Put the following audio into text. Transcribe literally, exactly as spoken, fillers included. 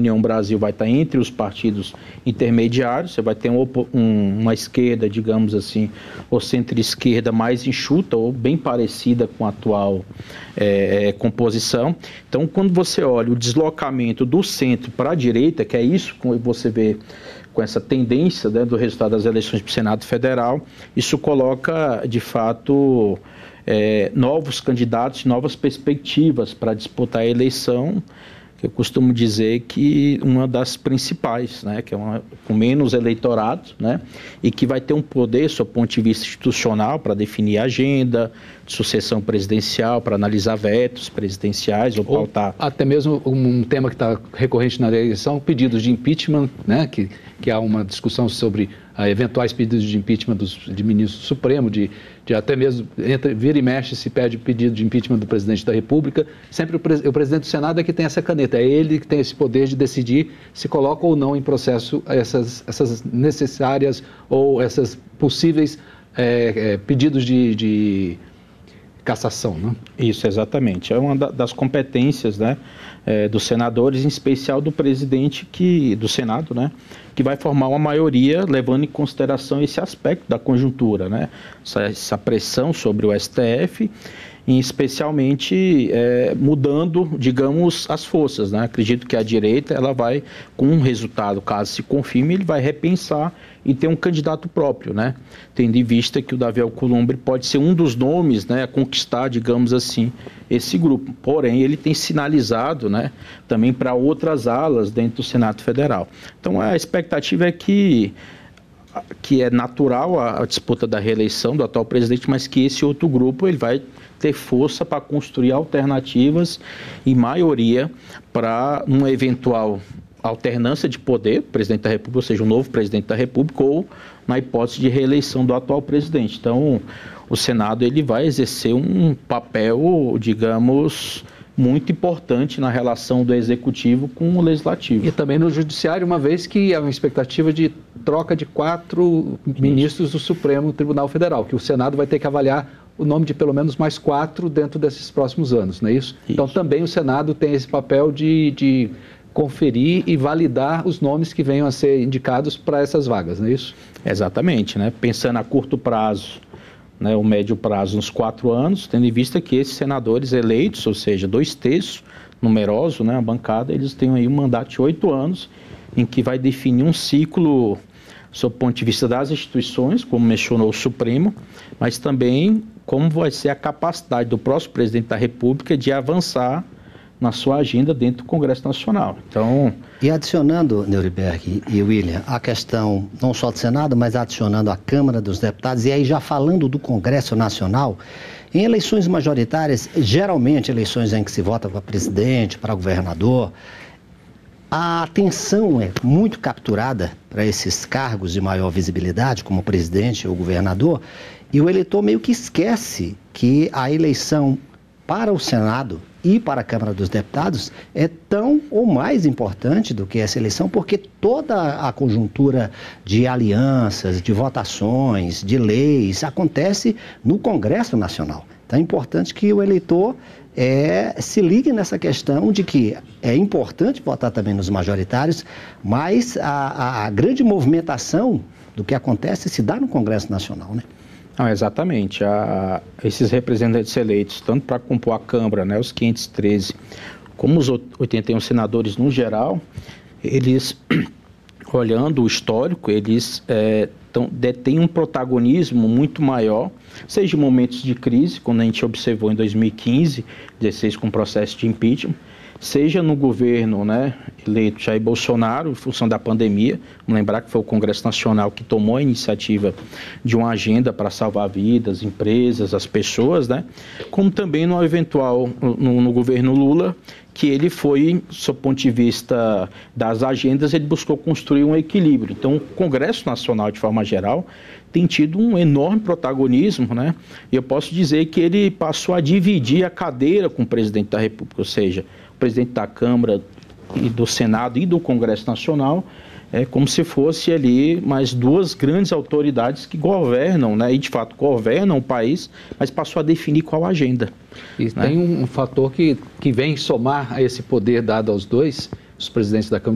União Brasil vai estar entre os partidos intermediários, você vai ter um, um, uma esquerda, digamos assim, ou centro-esquerda mais enxuta ou bem parecida com a atual é, composição. Então, quando você olha o deslocamento do centro para a direita, que é isso que você vê com essa tendência, né, do resultado das eleições para o Senado Federal, isso coloca, de fato, é, novos candidatos, novas perspectivas para disputar a eleição, que eu costumo dizer que uma das principais, né, que é uma com menos eleitorado, né, e que vai ter um poder, sob o ponto de vista institucional, para definir a agenda de sucessão presidencial, para analisar vetos presidenciais ou, ou pautar. Até mesmo um tema que está recorrente na eleição, pedidos de impeachment, né, que, que há uma discussão sobre ah, eventuais pedidos de impeachment dos, de ministro do Supremo, de, de até mesmo, entre, vira e mexe, se pede pedido de impeachment do presidente da República. Sempre o, pres, o presidente do Senado é que tem essa caneta, é ele que tem esse poder de decidir se coloca ou não em processo essas, essas necessárias ou essas possíveis é, é, pedidos de, de cassação, né? Isso, exatamente. É uma das competências, né, é, dos senadores, em especial do presidente que, do Senado, né, que vai formar uma maioria levando em consideração esse aspecto da conjuntura, né, essa, essa pressão sobre o S T F, e especialmente é, mudando, digamos, as forças, né? Acredito que a direita ela vai, com um resultado, caso se confirme, ele vai repensar e ter um candidato próprio, né? Tendo em vista que o Davi Alcolumbre pode ser um dos nomes, né, a conquistar, digamos assim, esse grupo. Porém, ele tem sinalizado, né, também para outras alas dentro do Senado Federal. Então, a expectativa é que que é natural a, a disputa da reeleição do atual presidente, mas que esse outro grupo ele vai ter força para construir alternativas e maioria para uma eventual alternância de poder, presidente da República, ou seja, o novo presidente da República, ou na hipótese de reeleição do atual presidente. Então, o Senado ele vai exercer um papel, digamos, muito importante na relação do Executivo com o Legislativo. E também no Judiciário, uma vez que há uma expectativa de troca de quatro Isso. ministros do Supremo Tribunal Federal, que o Senado vai ter que avaliar o nome de pelo menos mais quatro dentro desses próximos anos, não é isso? isso. Então também o Senado tem esse papel de, de conferir e validar os nomes que venham a ser indicados para essas vagas, não é isso? Exatamente, né? Pensando a curto prazo, né, o médio prazo nos quatro anos, tendo em vista que esses senadores eleitos, ou seja, dois terços numeroso, né, a bancada, eles têm aí um mandato de oito anos, em que vai definir um ciclo, sob o ponto de vista das instituições, como mencionou o Supremo, mas também como vai ser a capacidade do próximo presidente da República de avançar na sua agenda dentro do Congresso Nacional. Então... E adicionando, Nuremberg e William, a questão não só do Senado, mas adicionando a Câmara dos Deputados, e aí já falando do Congresso Nacional, em eleições majoritárias, geralmente eleições em que se vota para presidente, para governador, a atenção é muito capturada para esses cargos de maior visibilidade, como presidente ou governador, e o eleitor meio que esquece que a eleição para o Senado e para a Câmara dos Deputados é tão ou mais importante do que essa eleição, porque toda a conjuntura de alianças, de votações, de leis, acontece no Congresso Nacional. Então é importante que o eleitor é, se ligue nessa questão de que é importante votar também nos majoritários, mas a, a, a grande movimentação do que acontece se dá no Congresso Nacional, né? Ah, exatamente. A, esses representantes eleitos, tanto para compor a Câmara, né, os quinhentos e treze, como os oitenta e um senadores no geral, eles, olhando o histórico, eles é, tão, detêm um protagonismo muito maior, seja em momentos de crise, quando a gente observou em dois mil e quinze, dezesseis com o processo de impeachment, seja no governo, né, eleito Jair Bolsonaro, em função da pandemia. Vamos lembrar que foi o Congresso Nacional que tomou a iniciativa de uma agenda para salvar vidas, empresas, as pessoas, né, como também no eventual, no, no governo Lula, que ele foi, sob o ponto de vista das agendas, ele buscou construir um equilíbrio. Então, o Congresso Nacional, de forma geral, tem tido um enorme protagonismo, né, e eu posso dizer que ele passou a dividir a cadeira com o presidente da República, ou seja, o presidente da Câmara e do Senado e do Congresso Nacional, é como se fosse ali mais duas grandes autoridades que governam, né, e de fato governam o país, mas passou a definir qual a agenda. E né? Tem um fator que, que vem somar a esse poder dado aos dois, os presidentes da Câmara